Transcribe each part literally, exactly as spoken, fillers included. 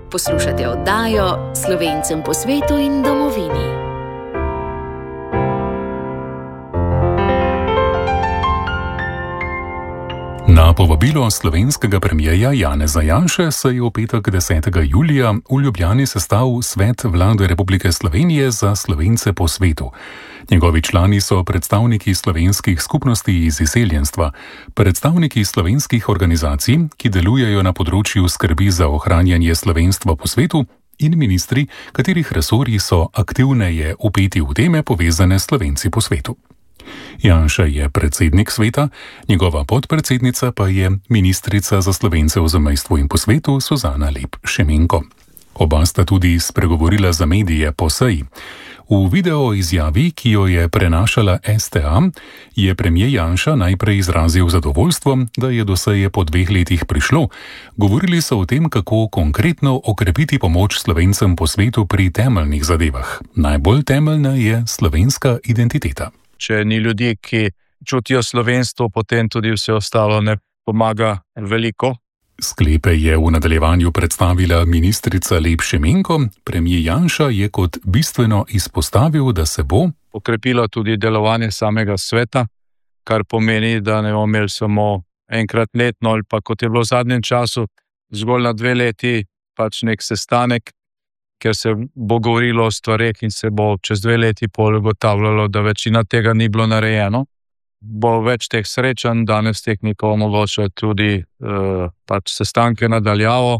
Poslušate oddajo Slovencem po svetu in domovini. Na povabilo slovenskega premierja Janeza Janše se je v petek desetega julija v Ljubljani sestal Svet Vlade Republike Slovenije za Slovence po svetu. Njegovi člani so predstavniki slovenskih skupnosti iz izseljenstva, predstavniki slovenskih organizacij, ki delujejo na področju skrbi za ohranjanje slovenstva po svetu, in ministri, katerih resorji so aktivneje vpeti v teme povezane s Slovenci po svetu. Janša je predsednik sveta, njegova podpredsednica pa je ministrica za Slovence v zamejstvu in po svetu Suzana Lep Šimenko. Oba sta tudi spregovorila za medije po seji. V video izjavi, ki jo je prenašala S T A, je premier Janša najprej izrazil zadovoljstvo, da je do seje po dveh letih prišlo. Govorili so o tem, kako konkretno okrepiti pomoč Slovencem po svetu pri temeljnih zadevah. Najbolj temeljna je slovenska identiteta. Če ni ljudi, ki čutijo slovenstvo, potem tudi vse ostalo ne pomaga veliko. Sklepe je v nadaljevanju predstavila ministrica Lep Šimenko. Premier Janša je kot bistveno izpostavil, da se bo okrepilo tudi delovanje samega sveta, kar pomeni, da ne bomo imeli samo enkrat letno ali pa kot je bilo v zadnjem času zgolj na dve leti pač nek sestanek, ker se bo govorilo o stvareh in se bo čez dve leti pol ugotavljalo, da večina tega ni bilo narejeno. Bo več teh srečanj, danes tehnika omogoča tudi eh, pač sestanke nadaljavo.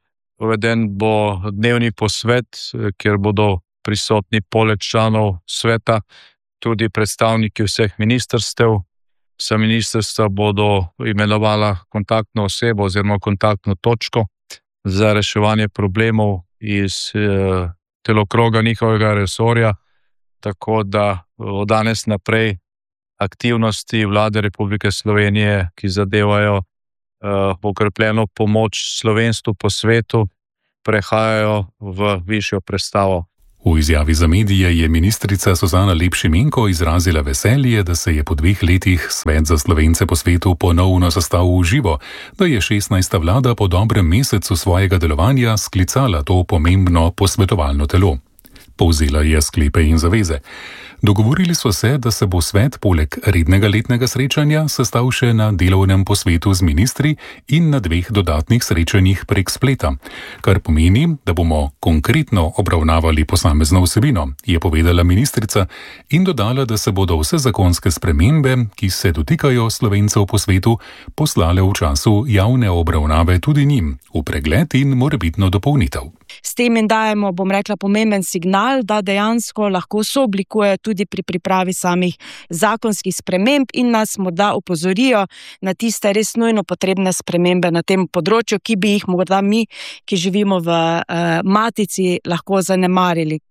Uveden bo dnevni posvet, kjer bodo prisotni poleg članov sveta tudi predstavniki vseh ministrstev. Vsa ministrstva bodo imenovala kontaktno osebo oziroma kontaktno točko za reševanje problemov iz eh, delokroga njihovega resorja, tako da od danes naprej aktivnosti Vlade Republike Slovenije, ki zadevajo eh, okrepljeno pomoč slovenstvu po svetu, prehajajo v višjo prestavo. V izjavi za medije je ministrica Suzana Lep Šimenko izrazila veselje, da se je po dveh letih Svet za Slovence po svetu ponovno sestavil v živo, da je šestnajsta vlada po dobrem mesecu svojega delovanja sklicala to pomembno posvetovalno telo. Povzela je sklepe in zaveze. Dogovorili so se, da se bo svet poleg rednega letnega srečanja sestal še na delovnem posvetu z ministri in na dveh dodatnih srečanjih prek spleta, kar pomeni, da bomo konkretno obravnavali posamezno vsebino, je povedala ministrica in dodala, da se bodo vse zakonske spremembe, ki se dotikajo Slovencev po svetu, poslale v času javne obravnave tudi njim, v pregled in morebitno dopolnitev. S tem jim dajemo, bom rekla, pomemben signal, da dejansko lahko sooblikuje tudi pri pripravi samih zakonskih sprememb in nas morda opozorijo na tiste res nujno potrebne spremembe na tem področju, ki bi jih morda mi, ki živimo v uh, matici, lahko zanemarili.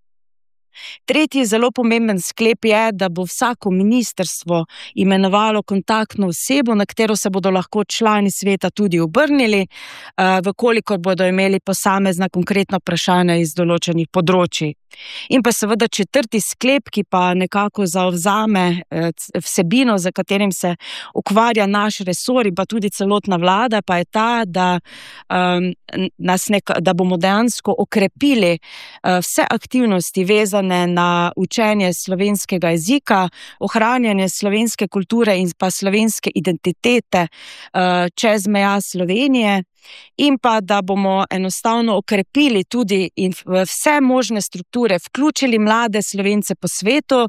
Tretji zelo pomemben sklep je, da bo vsako ministrstvo imenovalo kontaktno osebo, na katero se bodo lahko člani sveta tudi obrnili, vkolikor bodo imeli posamezna konkretna vprašanja iz določenih področij. In pa seveda četrti sklep, ki pa nekako zavzame vsebino, za katerim se ukvarja naš resor in pa tudi celotna vlada, pa je ta, da, um, nas neka, da bomo dejansko okrepili uh, vse aktivnosti vezane na učenje slovenskega jezika, ohranjanje slovenske kulture in pa slovenske identitete uh, čez meja Slovenije. In pa, da bomo enostavno okrepili tudi in vse možne strukture, vključili mlade Slovence po svetu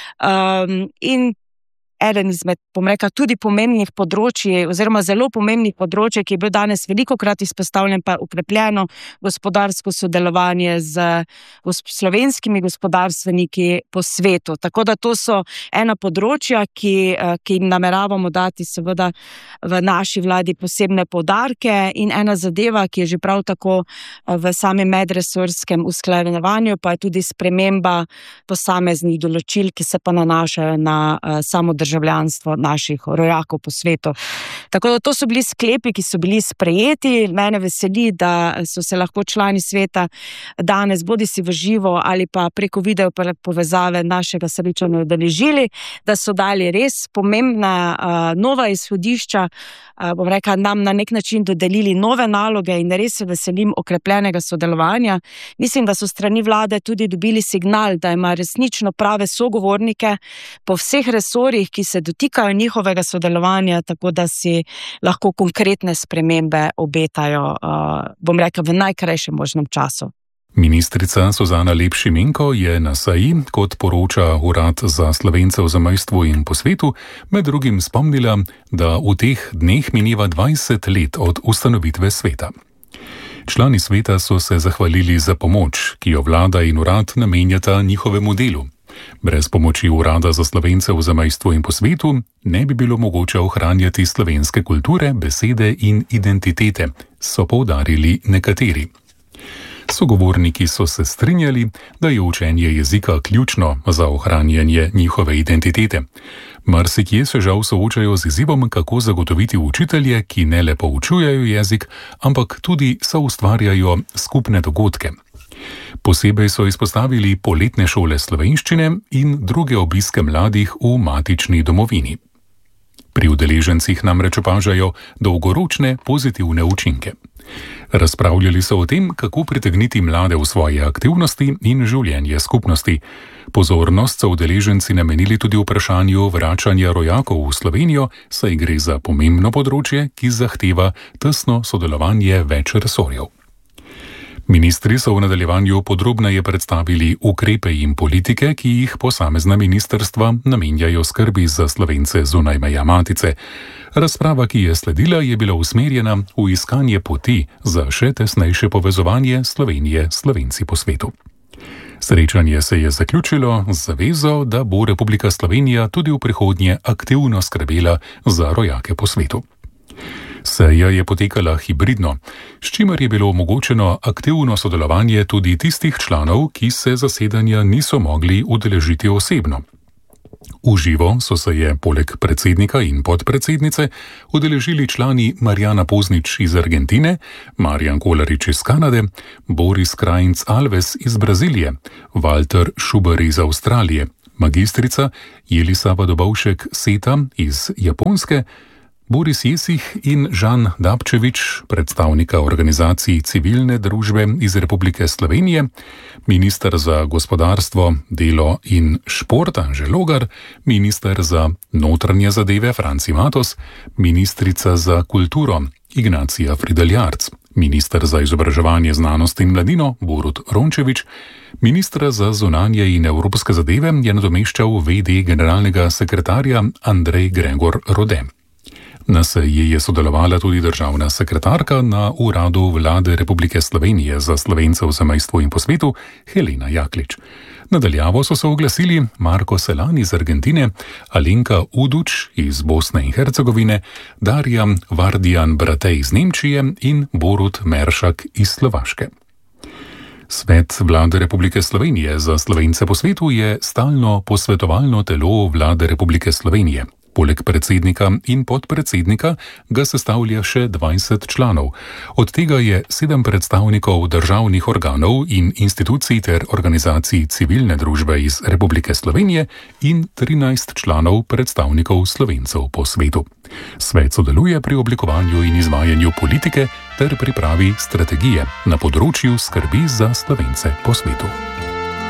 um, in eden izmed, bom rekla, tudi pomembnih področji oziroma zelo pomembnih področji, ki je bil danes velikokrat izpostavljen, pa okrepljeno gospodarsko sodelovanje z slovenskimi gospodarstveniki po svetu. Tako da to so ena področja, ki, ki jim nameravamo dati seveda v naši vladi posebne poudarke in ena zadeva, ki je že prav tako v samem medresorskem usklajevanju, pa je tudi sprememba posameznih določil, ki se pa nanašajo na samo državo. državljanstvo naših rojakov po svetu. Tako da to so bili sklepi, ki so bili sprejeti. Mene veseli, da so se lahko člani sveta danes bodi si v živo ali pa preko video povezave našega srečanja udeležili, da so dali res pomembna uh, nova izhodišča, uh, bom rekla, nam na nek način dodelili nove naloge in res se veselim okrepljenega sodelovanja. Mislim, da so strani vlade tudi dobili signal, da ima resnično prave sogovornike po vseh resorjih, ki se dotikajo njihovega sodelovanja, tako da si lahko konkretne spremembe obetajo, uh, bom rekla, v najkrajšem možnem času. Ministrica Suzana Lep Šimenko je na seji, kot poroča Urad za Slovence v zamejstvu in po svetu, med drugim spomnila, da v teh dneh mineva dvajset let od ustanovitve sveta. Člani sveta so se zahvalili za pomoč, ki jo vlada in urad namenjata njihovemu delu. Brez pomoči Urada za Slovence v zamejstvu in po svetu ne bi bilo mogoče ohranjati slovenske kulture, besede in identitete, so poudarili nekateri. Sogovorniki so se strinjali, da je učenje jezika ključno za ohranjanje njihove identitete. Marsikje se žal soočajo z izzivom, kako zagotoviti učitelje, ki ne le poučujejo jezik, ampak tudi soustvarjajo skupne dogodke. Posebej so izpostavili poletne šole slovenščine in druge obiske mladih v matični domovini. Pri udeležencih namreč opažajo dolgoročne pozitivne učinke. Razpravljali so o tem, kako pritegniti mlade v svoje aktivnosti in življenje skupnosti. Pozornost so udeleženci namenili tudi vprašanju vračanja rojakov v Slovenijo, saj gre za pomembno področje, ki zahteva tesno sodelovanje več resorjev. Ministri so v nadaljevanju podrobneje predstavili ukrepe in politike, ki jih posamezna ministrstva namenjajo skrbi za Slovence zunaj meja matice. Razprava, ki je sledila, je bila usmerjena v iskanje poti za še tesnejše povezovanje Slovenije s Slovenci po svetu. Srečanje se je zaključilo z zavezo, da bo Republika Slovenija tudi v prihodnje aktivno skrbela za rojake po svetu. Seja je potekala hibridno, s čimer je bilo omogočeno aktivno sodelovanje tudi tistih članov, ki se zasedanja niso mogli udeležiti osebno. V živo so se je poleg predsednika in podpredsednice udeležili člani Marjana Poznič iz Argentine, Marjan Kolarič iz Kanade, Boris Krajnc Alves iz Brazilije, Walter Schuber iz Avstralije, magistrica Jelisava Dobovšek Seta iz Japonske, Boris Jesih in Žan Dabčevič, predstavnika organizacij civilne družbe iz Republike Slovenije, minister za gospodarstvo, delo in šport Anže Logar, minister za notranje zadeve Franci Matos, ministrica za kulturo Ignacija Frideljarc, minister za izobraževanje, znanost in mladino Borut Rončevič, ministra za zunanje in evropske zadeve je nadomeščal ve de generalnega sekretarja Andrej Gregor Rode. Na seji je sodelovala tudi državna sekretarka na Uradu Vlade Republike Slovenije za Slovence v zamejstvu in po svetu Helena Jaklič. Nadaljavo so se oglasili Marko Selan iz Argentine, Alenka Uduč iz Bosne in Hercegovine, Darja Vardijan Bratej iz Nemčije in Borut Meršak iz Slovaške. Svet Vlade Republike Slovenije za Slovence po svetu je stalno posvetovalno telo Vlade Republike Slovenije. Poleg predsednika in podpredsednika ga sestavlja še dvajset članov. Od tega je sedem predstavnikov državnih organov in institucij ter organizacij civilne družbe iz Republike Slovenije in trinajst članov predstavnikov Slovencev po svetu. Svet sodeluje pri oblikovanju in izvajanju politike ter pripravi strategije na področju skrbi za Slovence po svetu.